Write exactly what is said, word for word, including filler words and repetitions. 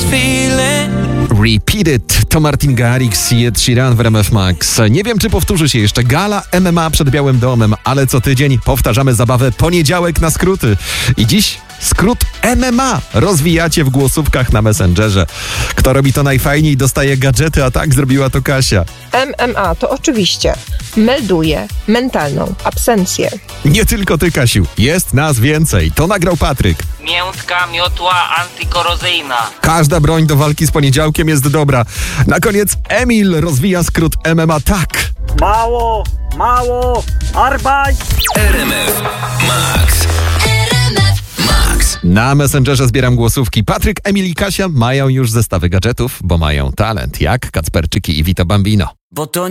Repeat It to Martin Garrix i Ed Sheeran w R M F Max. Nie wiem, czy powtórzy się jeszcze gala M M A przed Białym Domem, ale co tydzień powtarzamy zabawę Poniedziałek na skróty. I dziś skrót M M A rozwijacie w głosówkach na Messengerze. Kto robi to najfajniej, dostaje gadżety, a tak zrobiła to Kasia. M M A to oczywiście melduje mentalną absencję. Nie tylko ty, Kasiu, jest nas więcej. To nagrał Patryk. Miętka miotła antykorozyjna. Każda broń do walki z poniedziałkiem jest dobra. Na koniec Emil rozwija skrót M M A tak. Mało, mało, Arbeit! R M F Max. Max. Na Messengerze zbieram głosówki. Patryk, Emil i Kasia mają już zestawy gadżetów, bo mają talent, jak Kacperczyki i Vito Bambino. Bo to